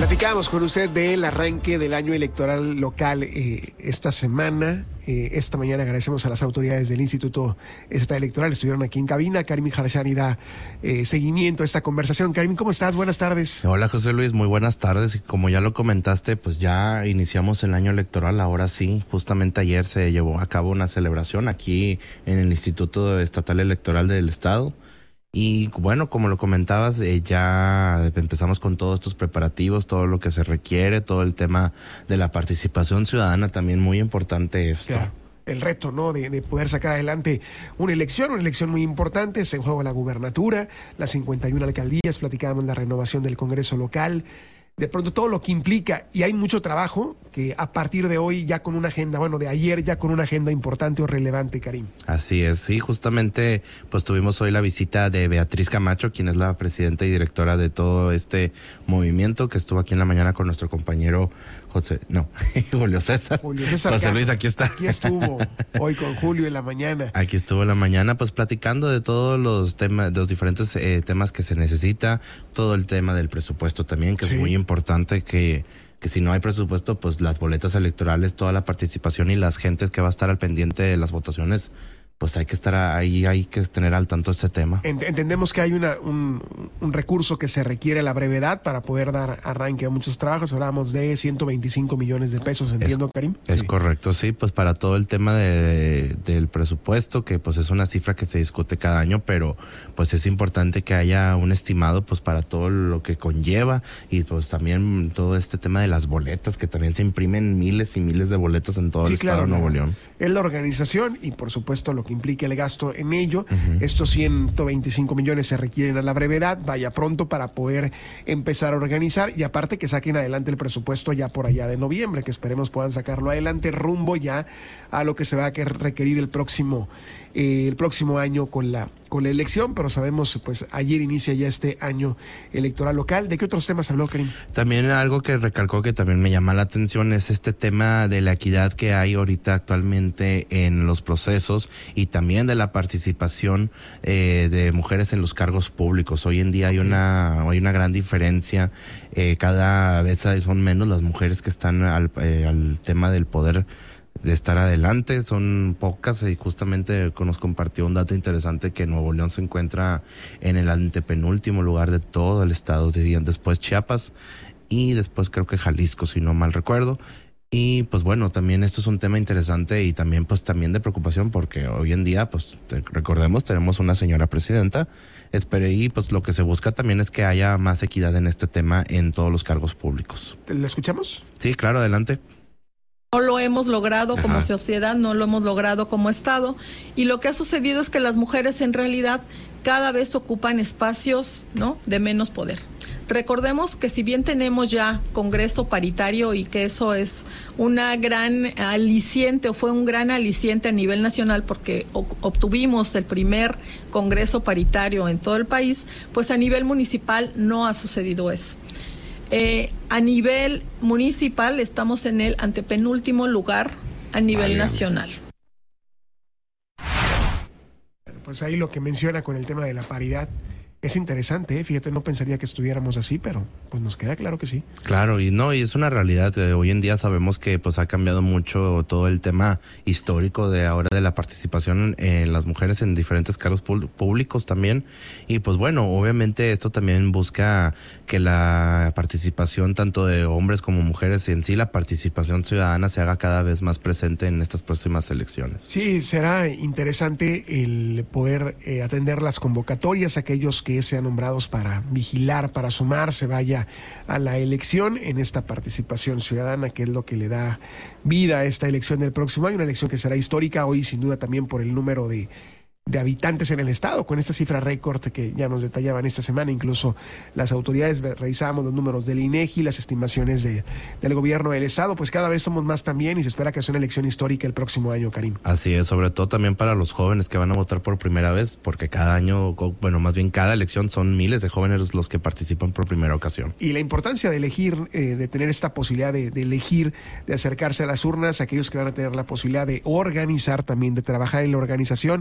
Platicábamos con usted del arranque del año electoral local esta semana. Esta mañana agradecemos a las autoridades del Instituto Estatal Electoral. Estuvieron aquí en cabina. Karim Harshani da seguimiento a esta conversación. Karim, ¿cómo estás? Buenas tardes. Hola, José Luis. Muy buenas tardes. Y como ya lo comentaste, pues ya iniciamos el año electoral. Ahora sí, justamente ayer se llevó a cabo una celebración aquí en el Instituto Estatal Electoral del Estado. Y bueno, como lo comentabas, ya empezamos con todos estos preparativos, todo lo que se requiere, todo el tema de la participación ciudadana, también muy importante esto. Claro. El reto, ¿no? De poder sacar adelante una elección muy importante. Está en juego la gubernatura, las 51 alcaldías, platicábamos la renovación del Congreso local. De pronto todo lo que implica, y hay mucho trabajo que a partir de hoy ya con una agenda, bueno, de ayer ya con una agenda importante o relevante, Karim. Así es, sí, justamente pues tuvimos hoy la visita de Beatriz Camacho, quien es la presidenta y directora de todo este movimiento, que estuvo aquí en la mañana con nuestro compañero Julio César. José Luis, aquí está. Aquí estuvo hoy con Julio en la mañana. Aquí estuvo en la mañana, pues platicando de todos los temas, de los diferentes temas que se necesita, todo el tema del presupuesto también, que sí. Es muy importante que si no hay presupuesto, pues las boletas electorales, toda la participación y las gentes que va a estar al pendiente de las votaciones, pues hay que estar ahí, hay que tener al tanto ese tema. Entendemos que hay un recurso que se requiere a la brevedad para poder dar arranque a muchos trabajos. Hablábamos de 125 millones de pesos, entiendo, Karim. Es sí. Correcto, sí, pues para todo el tema del presupuesto, que pues es una cifra que se discute cada año, pero pues es importante que haya un estimado pues para todo lo que conlleva, y pues también todo este tema de las boletas, que también se imprimen miles y miles de boletas en todo el estado de Nuevo León. Es la organización y por supuesto lo que implica el gasto en ello. Uh-huh. Estos 125 millones se requieren a la brevedad, vaya pronto, para poder empezar a organizar, y aparte que saquen adelante el presupuesto ya por allá de noviembre, que esperemos puedan sacarlo adelante rumbo ya a lo que se va a requerir el próximo año con la elección, pero sabemos, pues ayer inicia ya este año electoral local. ¿De qué otros temas habló, Karim? También algo que recalcó que también me llama la atención es este tema de la equidad que hay ahorita actualmente en los procesos, y también de la participación de mujeres en los cargos públicos. Hoy en día hay una gran diferencia, cada vez son menos las mujeres que están al tema del poder de estar adelante, son pocas, y justamente nos compartió un dato interesante que Nuevo León se encuentra en el antepenúltimo lugar de todo el estado, dirían después Chiapas y después creo que Jalisco, si no mal recuerdo. Y pues bueno, también esto es un tema interesante y también pues también de preocupación, porque hoy en día pues recordemos, tenemos una señora presidenta, y pues lo que se busca también es que haya más equidad en este tema en todos los cargos públicos. ¿La escuchamos? Sí, claro, adelante. No lo hemos logrado como sociedad, no lo hemos logrado como Estado, y lo que ha sucedido es que las mujeres en realidad cada vez ocupan espacios, ¿no?, de menos poder. Recordemos que si bien tenemos ya Congreso paritario, y que eso es una gran aliciente, o fue un gran aliciente a nivel nacional, porque obtuvimos el primer Congreso paritario en todo el país, pues a nivel municipal no ha sucedido eso. A nivel municipal estamos en el antepenúltimo lugar a nivel nacional. Pues ahí lo que menciona con el tema de la paridad es interesante, fíjate, no pensaría que estuviéramos así, pero pues nos queda claro que sí. Claro, y es una realidad. Hoy en día sabemos que pues ha cambiado mucho todo el tema histórico de ahora de la participación en las mujeres en diferentes cargos públicos también, y pues bueno, obviamente esto también busca que la participación tanto de hombres como mujeres, y en sí la participación ciudadana se haga cada vez más presente en estas próximas elecciones. Sí, será interesante el poder atender las convocatorias, aquellos que sean nombrados para vigilar, para sumarse, vaya a la elección en esta participación ciudadana, que es lo que le da vida a esta elección del próximo año, una elección que será histórica hoy sin duda también por el número de habitantes en el estado, con esta cifra récord que ya nos detallaban esta semana. Incluso las autoridades revisamos los números del INEGI, las estimaciones del gobierno del estado, pues cada vez somos más también, y se espera que sea una elección histórica el próximo año, Karim. Así es, sobre todo también para los jóvenes que van a votar por primera vez, porque cada año, bueno, más bien cada elección son miles de jóvenes los que participan por primera ocasión. Y la importancia de elegir, de tener esta posibilidad de elegir, de acercarse a las urnas, aquellos que van a tener la posibilidad de organizar también, de trabajar en la organización,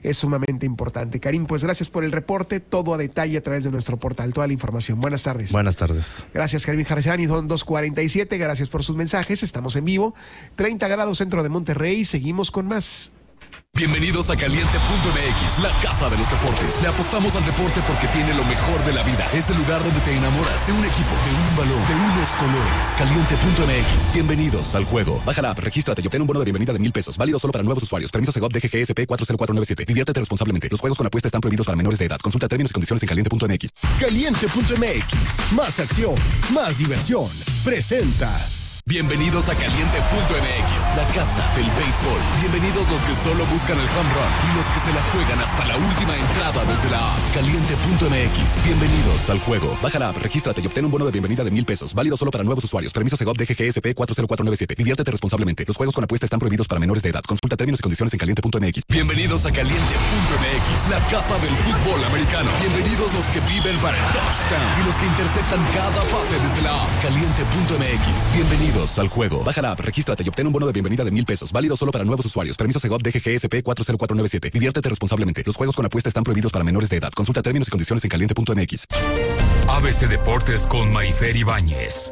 es sumamente importante. Karim, pues gracias por el reporte, todo a detalle a través de nuestro portal, toda la información. Buenas tardes. Buenas tardes. Gracias, Karim Harjani, son 2:47, gracias por sus mensajes, estamos en vivo, 30 grados centro de Monterrey, seguimos con más. Bienvenidos a Caliente.mx, la casa de los deportes. Le apostamos al deporte porque tiene lo mejor de la vida. Es el lugar donde te enamoras de un equipo, de un balón, de unos colores. Caliente.mx, bienvenidos al juego. Baja la app, regístrate y obtén un bono de bienvenida de $1,000. Válido solo para nuevos usuarios. Permiso Segov DGGSP 40497. Diviértete responsablemente. Los juegos con apuesta están prohibidos para menores de edad. Consulta términos y condiciones en Caliente.mx. Caliente.mx, más acción, más diversión. Presenta. Bienvenidos a Caliente.mx, la casa del béisbol. Bienvenidos los que solo buscan el home run y los que se la juegan hasta la última entrada desde la app. Caliente.mx, bienvenidos al juego. Baja la app, regístrate y obtén un bono de bienvenida de $1,000. Válido solo para nuevos usuarios. Permiso Segov DGGSP 40497. Diviértete responsablemente. Los juegos con apuesta están prohibidos para menores de edad. Consulta términos y condiciones en Caliente.mx. Bienvenidos a Caliente.mx, la casa del fútbol americano. Bienvenidos los que viven para el touchdown y los que interceptan cada pase desde la app. Caliente.mx, bienvenidos al juego. Baja la app, regístrate y obtén un bono de bienvenida de $1,000. Válido solo para nuevos usuarios. Permiso Segov DGGSP 40497. Diviértete responsablemente. Los juegos con apuesta están prohibidos para menores de edad. Consulta términos y condiciones en Caliente.mx. ABC Deportes con Mayfer Ibáñez.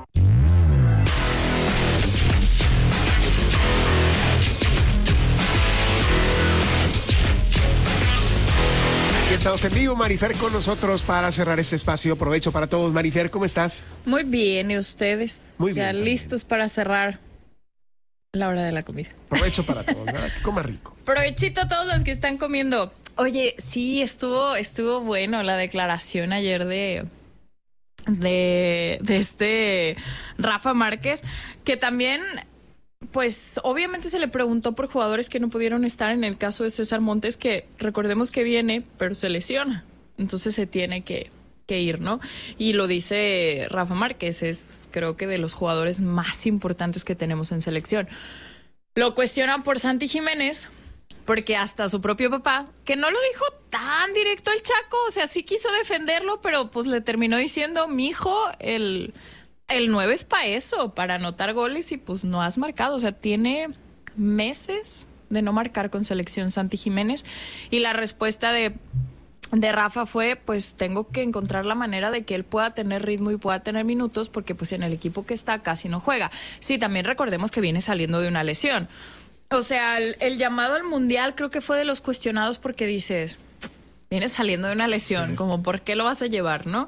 Estamos en vivo, Marifer con nosotros para cerrar este espacio. Provecho para todos. Marifer, ¿cómo estás? Muy bien, ¿y ustedes? Muy bien. Ya listos para cerrar la hora de la comida. Provecho para todos, ¿verdad? Que coma rico. Provechito a todos los que están comiendo. Oye, sí, estuvo bueno la declaración ayer de este Rafa Márquez, que también, pues obviamente se le preguntó por jugadores que no pudieron estar, en el caso de César Montes, que recordemos que viene, pero se lesiona, entonces se tiene que ir, ¿no? Y lo dice Rafa Márquez, es creo que de los jugadores más importantes que tenemos en selección. Lo cuestionan por Santi Jiménez, porque hasta su propio papá, que no lo dijo tan directo el Chaco, o sea, sí quiso defenderlo, pero pues le terminó diciendo, mijo, el 9 es para eso, para anotar goles, y pues no has marcado. O sea, tiene meses de no marcar con selección Santi Jiménez. Y la respuesta de Rafa fue, pues tengo que encontrar la manera de que él pueda tener ritmo y pueda tener minutos, porque pues en el equipo que está casi no juega. Sí, también recordemos que viene saliendo de una lesión. O sea, el llamado al Mundial creo que fue de los cuestionados, porque dices, viene saliendo de una lesión, sí, como ¿por qué lo vas a llevar, no?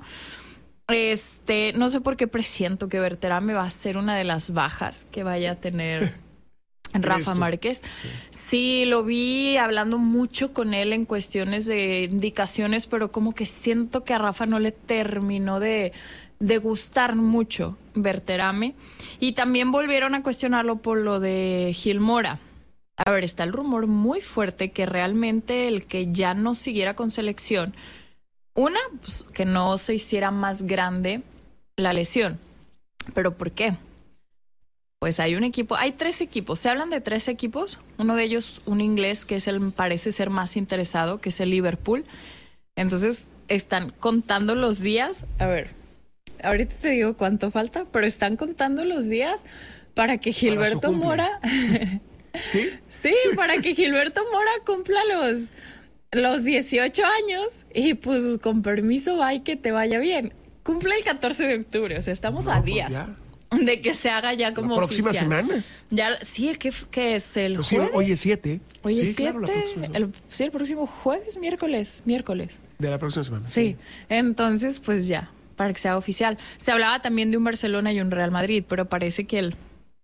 No sé por qué presiento que Berterame va a ser una de las bajas que vaya a tener Rafa Márquez. Sí, lo vi hablando mucho con él en cuestiones de indicaciones, pero como que siento que a Rafa no le terminó de gustar mucho Berterame. Y también volvieron a cuestionarlo por lo de Gil Mora. A ver, está el rumor muy fuerte que realmente el que ya no siguiera con selección, una, pues, que no se hiciera más grande la lesión. ¿Pero por qué? Pues hay un equipo, hay 3 equipos, se hablan de 3 equipos, uno de ellos un inglés que es parece ser más interesado, que es el Liverpool. Entonces están contando los días, a ver, ahorita te digo cuánto falta, pero están contando los días para que Gilberto Mora... ¿Sí? Sí, para que Gilberto Mora cumpla los 18 años y pues con permiso, va y que te vaya bien. Cumple el 14 de octubre, o sea, estamos a días de que se haga ya como la próxima oficial. Semana. Ya, sí, ¿qué es el pues jueves? Sí, hoy es 7. Hoy es 7, claro, el próximo jueves, miércoles. De la próxima semana. Sí, entonces pues ya, para que sea oficial. Se hablaba también de un Barcelona y un Real Madrid, pero parece que el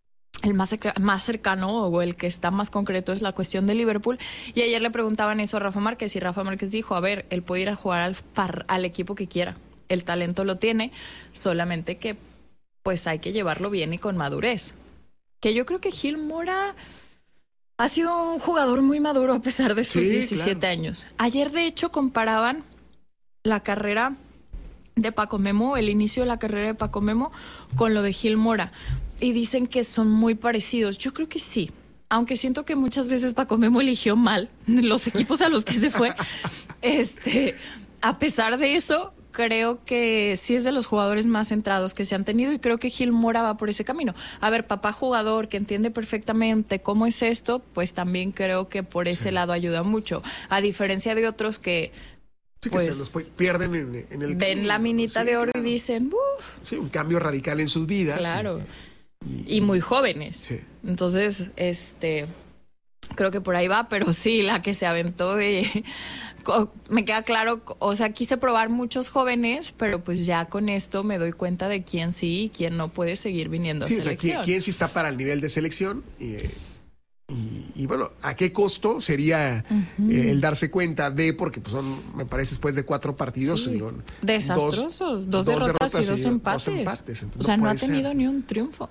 más cercano o el que está más concreto es la cuestión de Liverpool. Y ayer le preguntaban eso a Rafa Márquez y Rafa Márquez dijo, a ver, él puede ir a jugar al equipo que quiera. El talento lo tiene, solamente que pues hay que llevarlo bien y con madurez. Que yo creo que Gil Mora ha sido un jugador muy maduro a pesar de sus 17 años. Ayer de hecho comparaban la carrera de Paco Memo, el inicio de la carrera de Paco Memo con lo de Gil Mora. Y dicen que son muy parecidos. Yo creo que sí. Aunque siento que muchas veces Paco Memo eligió mal los equipos a los que se fue. A pesar de eso, creo que sí es de los jugadores más centrados que se han tenido y creo que Gil Mora va por ese camino. A ver, papá jugador que entiende perfectamente cómo es esto, pues también creo que por ese lado ayuda mucho. A diferencia de otros que... Sí, pues, que se los pierden en el... Ven la minita de oro y dicen... Sí, un cambio radical en sus vidas. Claro. Y muy jóvenes. Sí. Entonces, creo que por ahí va, pero sí, la que se aventó de... Me queda claro, o sea, quise probar muchos jóvenes, pero pues ya con esto me doy cuenta de quién sí y quién no puede seguir viniendo a selección. O sea, quién sí está para el nivel de selección y bueno, ¿a qué costo sería el darse cuenta de, porque pues son, me parece, después de 4 partidos, sí, digo, desastrosos, dos derrotas y 2 empates. Entonces, o sea, no ha tenido ni un triunfo.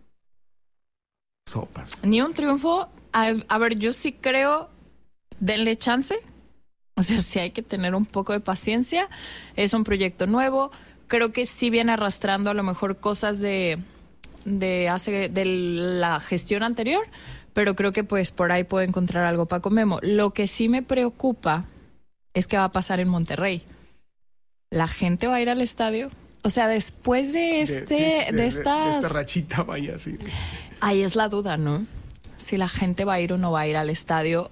Sopas. Ni un triunfo. A ver, yo sí creo, denle chance. O sea, sí hay que tener un poco de paciencia. Es un proyecto nuevo. Creo que sí viene arrastrando a lo mejor cosas de la gestión anterior, pero creo que pues por ahí puede encontrar algo Paco Memo. Lo que sí me preocupa es qué va a pasar en Monterrey. ¿La gente va a ir al estadio? O sea, después de esta rachita, vaya, sí. Ahí es la duda, ¿no? Si la gente va a ir o no va a ir al estadio,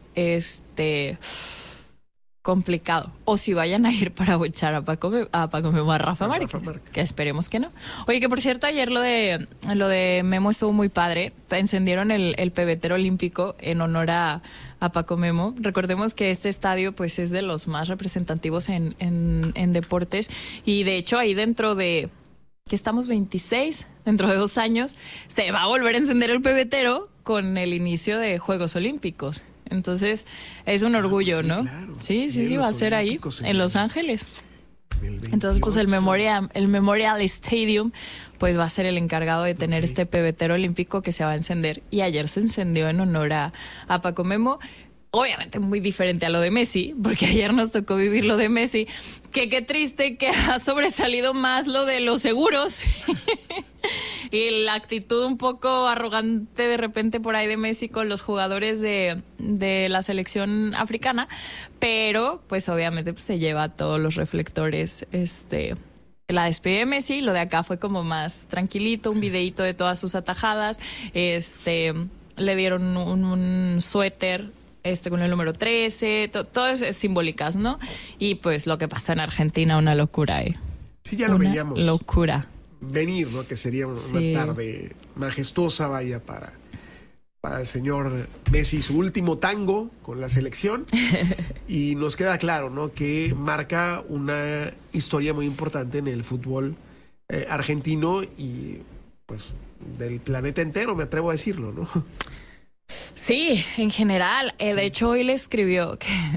complicado. O si vayan a ir para bochar a Paco Memo, a Rafa Márquez, que esperemos que no. Oye, que por cierto, ayer lo de Memo estuvo muy padre. Encendieron el pebetero olímpico en honor a Paco Memo. Recordemos que este estadio pues es de los más representativos en deportes, y de hecho ahí dentro de que estamos 26, dentro de 2 años se va a volver a encender el pebetero con el inicio de Juegos Olímpicos. Entonces, es un orgullo, pues sí, ¿no? Claro. Sí, va a ser ahí, en Los Ángeles. Entonces, pues el Memorial Stadium, pues va a ser el encargado de tener este pebetero olímpico que se va a encender. Y ayer se encendió en honor a Paco Memo. Obviamente muy diferente a lo de Messi, porque ayer nos tocó vivir lo de Messi. Que qué triste que ha sobresalido más lo de los seguros y la actitud un poco arrogante de repente por ahí de Messi con los jugadores de la selección africana, pero pues obviamente pues, se lleva todos los reflectores la despedida de Messi. Lo de acá fue como más tranquilito, un videíto de todas sus atajadas, le dieron un suéter con el número 13, todas simbólicas, ¿no? Y pues lo que pasa en Argentina, una locura, Sí, ya lo veíamos. Locura. Venir, ¿no? Que sería una tarde majestuosa, vaya, para el señor Messi, su último tango con la selección. Y nos queda claro, ¿no? Que marca una historia muy importante en el fútbol argentino y, pues, del planeta entero, me atrevo a decirlo, ¿no? Sí, en general. De hecho, hoy le escribió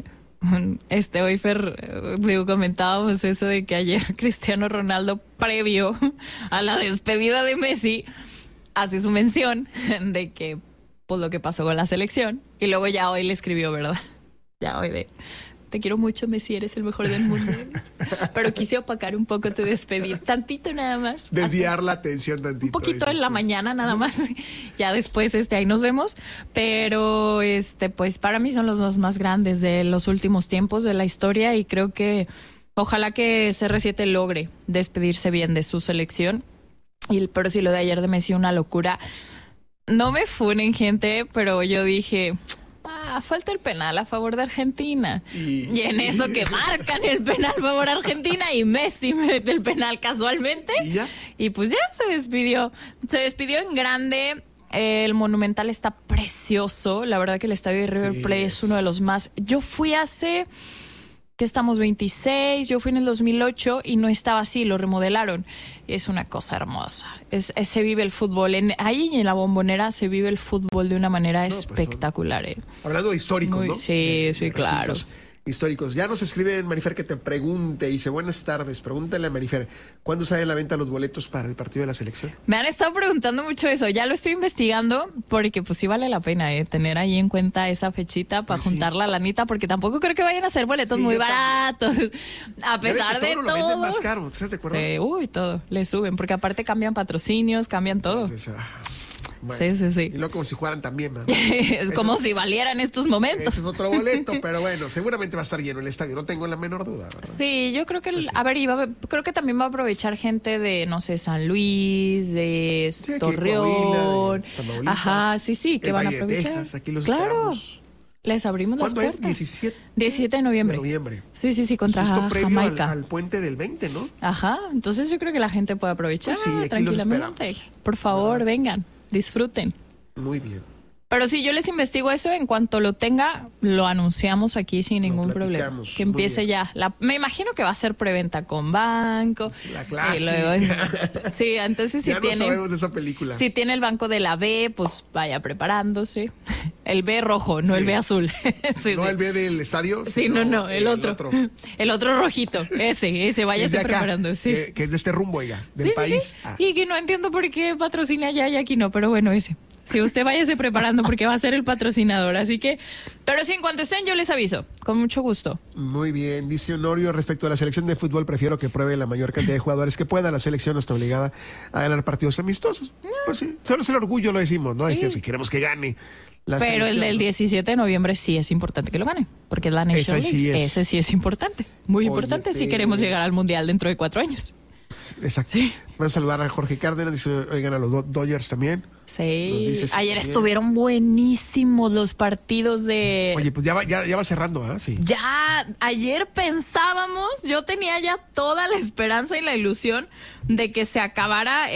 que hoy comentábamos eso de que ayer Cristiano Ronaldo, previo a la despedida de Messi, hace su mención de que pues lo que pasó con la selección, y luego ya hoy le escribió, ¿verdad? Ya hoy te quiero mucho, Messi, eres el mejor del mundo. Pero quise opacar un poco tu despedir. Tantito nada más. Desviar la atención tantito. Un poquito en la mañana nada más. Ya después ahí nos vemos. Pero pues para mí son los 2 más grandes de los últimos tiempos de la historia, y creo que ojalá que CR7 logre despedirse bien de su selección. Pero sí, lo de ayer de Messi, una locura. No me funen, gente, pero yo dije... falta el penal a favor de Argentina. Y en eso que marcan el penal a favor de Argentina y Messi mete el penal casualmente. Y pues ya se despidió. Se despidió en grande. El Monumental está precioso. La verdad que el estadio de River Plate es uno de los más... Yo fui hace... que estamos 26, yo fui en el 2008 y no estaba así, lo remodelaron. Es una cosa hermosa. Se vive el fútbol. Ahí en la Bombonera se vive el fútbol de una manera espectacular. Hablando de históricos, ¿no? Sí, claro. Históricos. Ya nos escribe Marifer que te pregunte, dice, buenas tardes, pregúntale a Marifer, ¿cuándo salen a la venta los boletos para el partido de la selección? Me han estado preguntando mucho eso, ya lo estoy investigando, porque pues sí vale la pena tener ahí en cuenta esa fechita para juntar la lanita, porque tampoco creo que vayan a ser boletos muy baratos, a pesar de todo. Lo venden más caro, ¿estás de acuerdo? Sí, todo, le suben, porque aparte cambian patrocinios, cambian todo. Entonces, Bueno, sí. Y luego como si jugaran también, ¿no? Es como si valieran estos momentos. Ese es otro boleto, pero bueno, seguramente va a estar lleno el estadio, no tengo la menor duda, ¿verdad? Sí, yo creo que, creo que también va a aprovechar gente de, no sé, San Luis, de Torreón. Ajá, sí, que van a aprovechar. Texas, aquí los esperamos. Les abrimos las puertas. ¿Cuándo es? 17 de noviembre. Sí, contra Jamaica. Al puente del 20, ¿no? Ajá, entonces yo creo que la gente puede aprovechar tranquilamente. Por favor, vengan, disfruten. Muy bien. Pero si yo les investigo eso, en cuanto lo tenga, lo anunciamos aquí sin ningún problema. Que empiece ya. Me imagino que va a ser preventa con banco. La clásica. Sí, entonces ya no sabemos de esa película. Si tiene el banco de la B, pues vaya preparándose. El B rojo, no el B azul. El B del estadio. Sí, no, el otro. El otro rojito. Ese, váyase preparando. Que es de este rumbo, del país. Y que no entiendo por qué patrocina allá y aquí no, pero bueno, ese. Si usted váyase preparando porque va a ser el patrocinador, así que... Pero sí, en cuanto estén, yo les aviso, con mucho gusto. Muy bien, dice Honorio, respecto a la selección de fútbol, prefiero que pruebe la mayor cantidad de jugadores que pueda. La selección no está obligada a ganar partidos amistosos. Pues sí, solo es el orgullo, lo decimos, ¿no? Sí. Si queremos que gane la Pero selección, el del 17 de noviembre sí es importante que lo gane, porque es la Nation League. Ese sí es importante, muy importante si queremos llegar al Mundial dentro de 4 años. Exacto. Sí. Van a saludar a Jorge Cárdenas, dice, oigan, a los Dodgers también. Sí, ayer estuvieron buenísimos los partidos de... Oye, pues ya va cerrando, ¿ah? Sí. Ya, ayer pensábamos, yo tenía ya toda la esperanza y la ilusión de que se acabara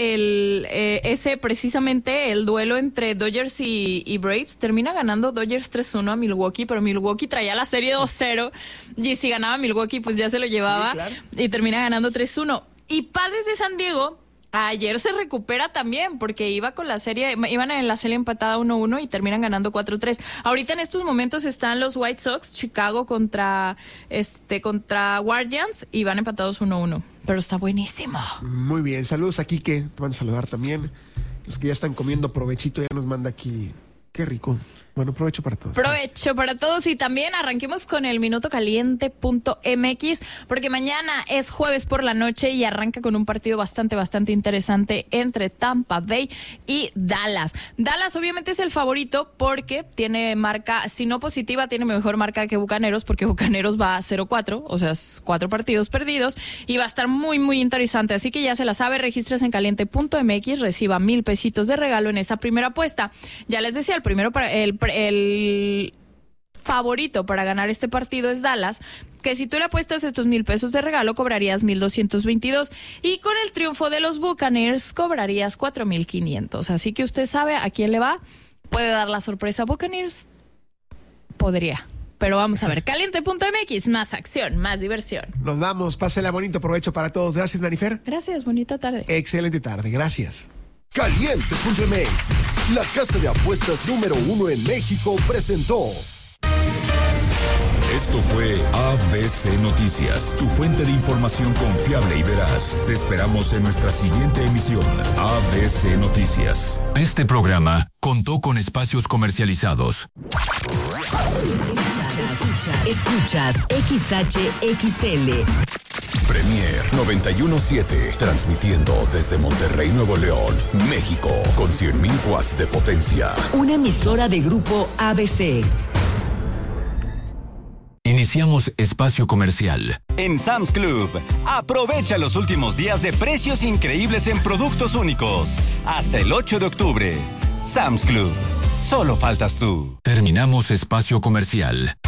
precisamente el duelo entre Dodgers y Braves. Termina ganando Dodgers 3-1 a Milwaukee, pero Milwaukee traía la serie 2-0 y si ganaba Milwaukee pues ya se lo llevaba, sí, claro. Y termina ganando 3-1. Y Padres de San Diego ayer se recupera también porque iban en la serie empatada 1-1 y terminan ganando 4-3. Ahorita en estos momentos están los White Sox, Chicago contra Guardians y van empatados 1-1. Pero está buenísimo. Muy bien, saludos aquí que te van a saludar también. Los que ya están comiendo provechito ya nos manda aquí. Qué rico. Bueno, provecho para todos. Provecho para todos y también arranquemos con el minutocaliente.mx porque mañana es jueves por la noche y arranca con un partido bastante interesante entre Tampa Bay y Dallas. Dallas obviamente es el favorito porque tiene marca, si no positiva, tiene mejor marca que Bucaneros porque Bucaneros va a 0-4, o sea, 4 partidos perdidos y va a estar muy interesante. Así que ya se la sabe, regístrese en caliente.mx, reciba $1,000 de regalo en esta primera apuesta. Ya les decía, el favorito para ganar este partido es Dallas, que si tú le apuestas estos $1,000 de regalo cobrarías 1,222 y con el triunfo de los Buccaneers cobrarías 4,500. Así que usted sabe a quién le va. ¿Puede dar la sorpresa a Buccaneers? Podría. Pero vamos a ver, caliente.mx, más acción, más diversión. Nos vamos, pásela bonito, provecho para todos. Gracias, Marifer. Gracias, bonita tarde. Excelente tarde, gracias. Caliente.mx, la casa de apuestas número 1 en México, presentó. Esto fue ABC Noticias, tu fuente de información confiable y veraz. Te esperamos en nuestra siguiente emisión, ABC Noticias. Este programa contó con espacios comercializados. Escuchas XHXL. Premier 91.7, transmitiendo desde Monterrey, Nuevo León, México, con 100,000 watts de potencia. Una emisora de Grupo ABC. Iniciamos espacio comercial. En Sam's Club, aprovecha los últimos días de precios increíbles en productos únicos. Hasta el 8 de octubre. Sam's Club, solo faltas tú. Terminamos espacio comercial.